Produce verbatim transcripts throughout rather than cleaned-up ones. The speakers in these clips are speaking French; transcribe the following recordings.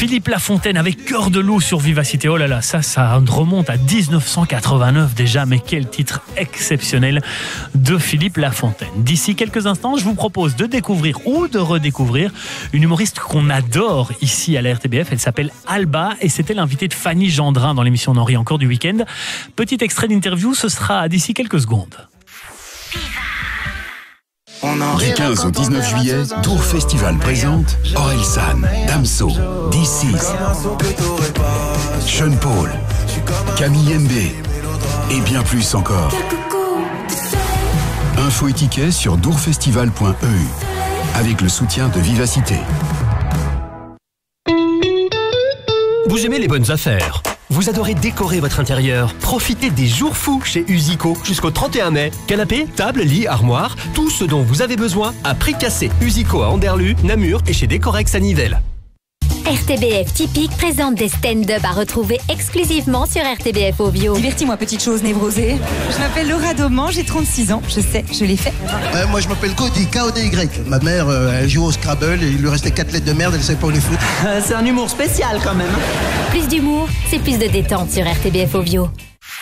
Philippe Lafontaine avec Cœur de loup sur Vivacité. Oh là là, ça, ça remonte à dix-neuf cent quatre-vingt-neuf déjà, mais quel titre exceptionnel de Philippe Lafontaine. D'ici quelques instants, je vous propose de découvrir ou de redécouvrir une humoriste qu'on adore ici à la R T B F. Elle s'appelle Alba et c'était l'invitée de Fanny Gendrin dans l'émission On en rit encore du week-end. Petit extrait d'interview, ce sera d'ici quelques secondes. Du quinze au dix-neuf juillet, Tour Festival présente Orelsan, Damso, D six, Sean Paul, Camille M B et bien plus encore. Info et tickets sur dourfestival point e u avec le soutien de Vivacité. Vous aimez les bonnes affaires? Vous adorez décorer votre intérieur? Profitez des jours fous chez Usico jusqu'au trente et un mai. Canapé, table, lit, armoire, tout ce dont vous avez besoin à prix cassé. Usico à Anderlu, Namur et chez Décorex à Nivelles. R T B F Typique présente des stand-up à retrouver exclusivement sur R T B F Ovio. Divertis-moi, petite chose névrosée. Je m'appelle Laura Dauman, j'ai trente-six ans. Je sais, je l'ai fait. Euh, moi, je m'appelle Cody, K O D Y. Ma mère, euh, elle joue au Scrabble et il lui restait quatre lettres de merde, elle ne savait pas où les foutre. Euh, c'est un humour spécial quand même. Plus d'humour, c'est plus de détente sur R T B F Ovio.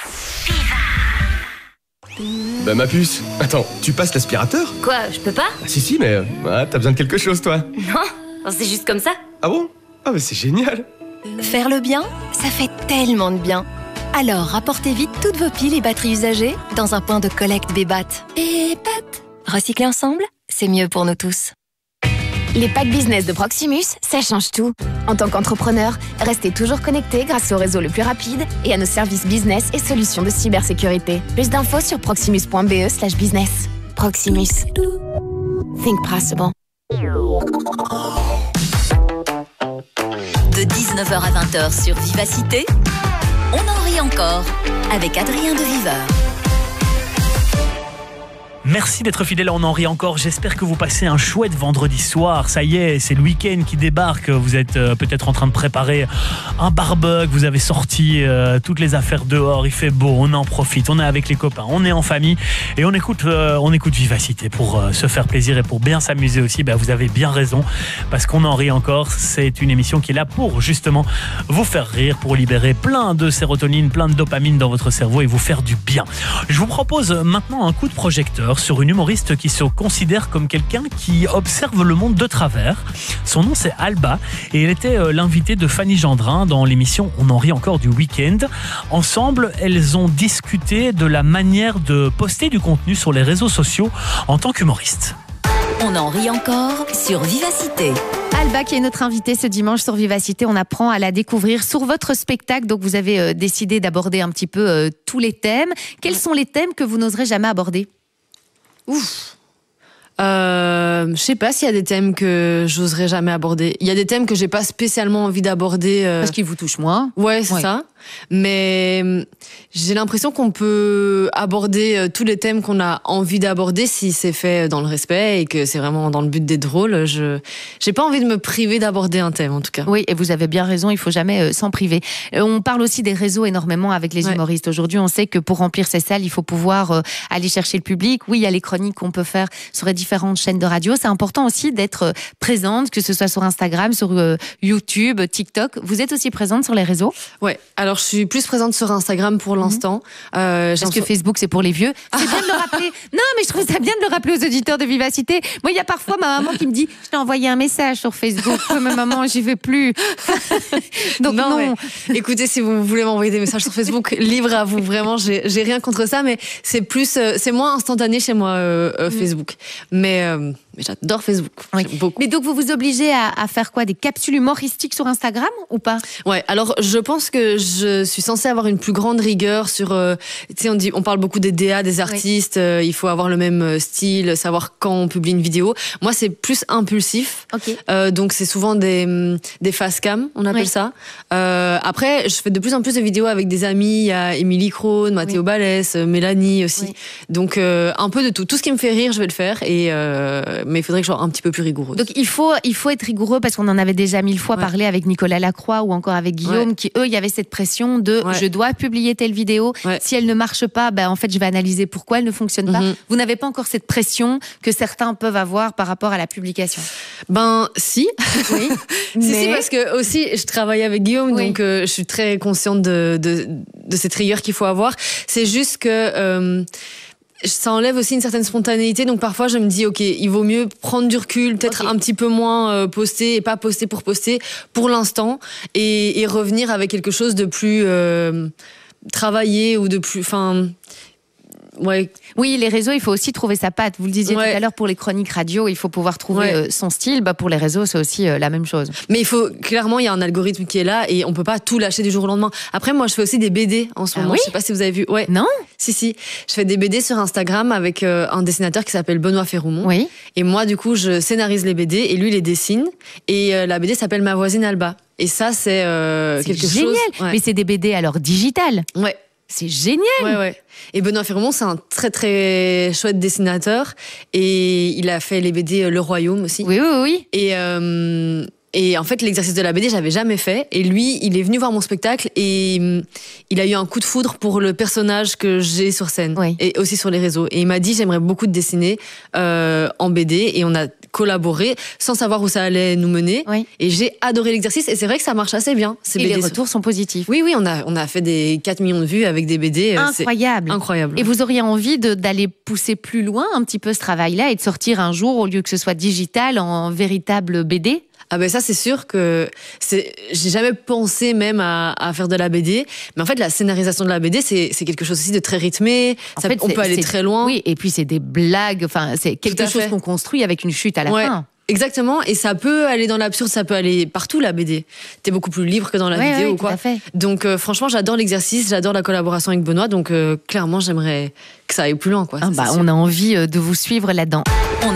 Bah ma puce, attends, tu passes l'aspirateur? Quoi, je peux pas? Ah, si si, mais euh, ah, t'as besoin de quelque chose toi. Non, c'est juste comme ça. Ah bon? Ah mais c'est génial. Faire le bien, ça fait tellement de bien. Alors, rapportez vite toutes vos piles et batteries usagées dans un point de collecte Bébat. Bébat. Recycler ensemble, c'est mieux pour nous tous. Les packs business de Proximus, ça change tout. En tant qu'entrepreneur, restez toujours connecté grâce au réseau le plus rapide et à nos services business et solutions de cybersécurité. Plus d'infos sur proximus point b e slash business. Proximus. Think possible. De dix-neuf heures à vingt heures sur Vivacité, on en rit encore avec Adrien de Viveur. Merci d'être fidèle à On en rit encore. J'espère que vous passez un chouette vendredi soir. Ça y est, c'est le week-end qui débarque. Vous êtes euh, peut-être en train de préparer un barbecue. Vous avez sorti euh, toutes les affaires dehors. Il fait beau, on en profite. On est avec les copains, on est en famille et on écoute, euh, on écoute Vivacité pour euh, se faire plaisir et pour bien s'amuser aussi. Ben, vous avez bien raison parce qu'on en rit encore. C'est une émission qui est là pour justement vous faire rire, pour libérer plein de sérotonine, plein de dopamine dans votre cerveau et vous faire du bien. Je vous propose maintenant un coup de projecteur sur une humoriste qui se considère comme quelqu'un qui observe le monde de travers. Son nom c'est Alba et elle était l'invitée de Fanny Gendrin dans l'émission On en rit encore du week-end. Ensemble, elles ont discuté de la manière de poster du contenu sur les réseaux sociaux en tant qu'humoriste. On en rit encore sur Vivacité. Alba qui est notre invitée ce dimanche sur Vivacité, on apprend à la découvrir sur votre spectacle. Donc vous avez euh, décidé d'aborder un petit peu euh, tous les thèmes. Quels sont les thèmes que vous n'oserez jamais aborder ? Ouf. Euh, je sais pas s'il y a des thèmes que j'oserais jamais aborder. Il y a des thèmes que j'ai pas spécialement envie d'aborder. Euh... Parce qu'ils vous touchent moins. Ouais, c'est ouais. ça. Mais j'ai l'impression qu'on peut aborder tous les thèmes qu'on a envie d'aborder si c'est fait dans le respect et que c'est vraiment dans le but d'être drôle. Je j'ai pas envie de me priver d'aborder un thème en tout cas. Oui, et vous avez bien raison, il faut jamais euh, s'en priver. Euh, on parle aussi des réseaux énormément avec les ouais. humoristes. Aujourd'hui, on sait que pour remplir ces salles, il faut pouvoir euh, aller chercher le public. Oui, il y a les chroniques qu'on peut faire sur les différentes chaînes de radio. C'est important aussi d'être présente, que ce soit sur Instagram, sur euh, YouTube, TikTok. Vous êtes aussi présente sur les réseaux ? Ouais. Alors je suis plus présente sur Instagram pour l'instant. Mmh. Euh, Parce que Facebook c'est pour les vieux. C'est bien de le rappeler. Non, mais je trouve ça bien de le rappeler aux auditeurs de Vivacité. Moi, il y a parfois ma maman qui me dit, je t'ai envoyé un message sur Facebook. Oh, mais maman, j'y vais plus. Donc non. non. Mais, écoutez, si vous voulez m'envoyer des messages sur Facebook, libre à vous. Vraiment, j'ai, j'ai rien contre ça, mais c'est plus, euh, c'est moins instantané chez moi euh, euh, mmh. Facebook. Mais euh, Mais j'adore Facebook. Oui. Beaucoup. Mais donc, vous vous obligez à, à faire quoi? Des capsules humoristiques sur Instagram ou pas? Ouais, alors je pense que je suis censée avoir une plus grande rigueur sur... Euh, tu sais, on, dit, on parle beaucoup des D A, des artistes, oui. euh, il faut avoir le même style, savoir quand on publie une vidéo. Moi, c'est plus impulsif. Okay. Euh, donc, c'est souvent des, des face cam, on appelle oui. ça. Euh, après, je fais de plus en plus de vidéos avec des amis. Il y a Émilie Krohn, Mathéo oui. Balès, Mélanie aussi. Oui. Donc, euh, un peu de tout. Tout ce qui me fait rire, je vais le faire. Et... Euh, mais il faudrait que je sois un petit peu plus rigoureuse. Donc il faut, il faut être rigoureux parce qu'on en avait déjà mille fois ouais. parlé avec Nicolas Lacroix ou encore avec Guillaume, ouais. qui eux, il y avait cette pression de ouais. je dois publier telle vidéo. Ouais. Si elle ne marche pas, ben en fait je vais analyser pourquoi elle ne fonctionne pas. Mm-hmm. Vous n'avez pas encore cette pression que certains peuvent avoir par rapport à la publication. Ben si, oui. si, mais... si parce que aussi je travaille avec Guillaume, oui. donc euh, je suis très consciente de, de, de cette rigueur qu'il faut avoir. C'est juste que euh, ça enlève aussi une certaine spontanéité, donc parfois je me dis ok, il vaut mieux prendre du recul, peut-être okay. un petit peu moins euh, poster et pas poster pour poster pour l'instant et, et revenir avec quelque chose de plus euh, travaillé ou de plus, enfin. Ouais. Oui, les réseaux, il faut aussi trouver sa patte. Vous le disiez ouais. tout à l'heure pour les chroniques radio, il faut pouvoir trouver ouais. euh, son style. Bah, pour les réseaux, c'est aussi euh, la même chose. Mais il faut, clairement, il y a un algorithme qui est là et on peut pas tout lâcher du jour au lendemain. Après, moi, je fais aussi des B D en ce ah moment. Oui, je sais pas si vous avez vu. Ouais. Non? Si, si. Je fais des B D sur Instagram avec euh, un dessinateur qui s'appelle Benoît Ferroumont. Oui. Et moi, du coup, je scénarise les B D et lui les dessine. Et euh, la B D s'appelle Ma voisine Alba. Et ça, c'est euh, quelque génial. chose. Ouais. Mais c'est des B D alors digitales. Ouais. C'est génial. Ouais, ouais. Et Benoît Ferroumont, c'est un très très chouette dessinateur et il a fait les B D Le Royaume aussi. Oui, oui, oui. Et euh, et en fait, l'exercice de la B D, j'avais jamais fait. Et lui, il est venu voir mon spectacle et il a eu un coup de foudre pour le personnage que j'ai sur scène oui. et aussi sur les réseaux. Et il m'a dit, j'aimerais beaucoup te dessiner euh, en B D. Et on a collaboré sans savoir où ça allait nous mener. Oui. Et j'ai adoré l'exercice. Et c'est vrai que ça marche assez bien. Ces et B D les retours sont positifs. Oui, oui, on a, on a fait des quatre millions de vues avec des B D. Incroyable. Incroyable. Et vous auriez envie de, d'aller pousser plus loin un petit peu ce travail-là et de sortir un jour, au lieu que ce soit digital, en véritable B D ? Ah ben ça c'est sûr que c'est j'ai jamais pensé même à, à faire de la B D, mais en fait la scénarisation de la B D c'est c'est quelque chose aussi de très rythmé, ça, fait, on peut aller très loin. Oui, et puis c'est des blagues, enfin c'est quelque chose qu'on construit avec une chute à la ouais. fin. Exactement, et ça peut aller dans l'absurde, ça peut aller partout la B D. T'es beaucoup plus libre que dans la ouais, vidéo ouais, ou quoi. Tout à fait. Donc euh, franchement, j'adore l'exercice, j'adore la collaboration avec Benoît, donc euh, clairement j'aimerais que ça aille plus loin quoi. Ah bah, on a envie de vous suivre là-dedans.